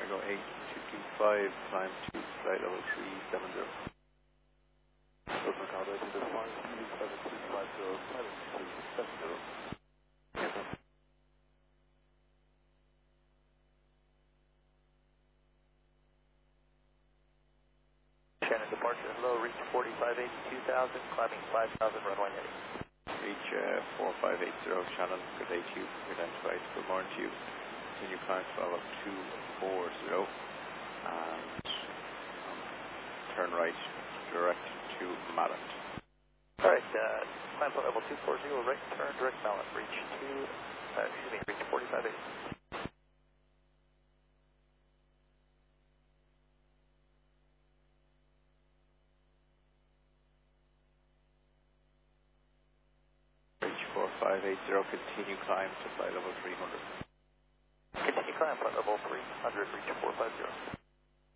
Go 8225, climb to flight level 370. Open Caldo to the flight 7250, flight 370. Yes, sir. Shannon departure low, reach 4582,000, climbing 5,000, runway heading. Reach 4580, Shannon, good day to you. Identified, good morning to you. Continue climb to level 240 and turn right direct to Mallet. Alright, climb to level 240, right turn direct Mallet, reach 4580. Reach 4580, continue climb to flight level 300. Continue climb, flight level 300, reach 450.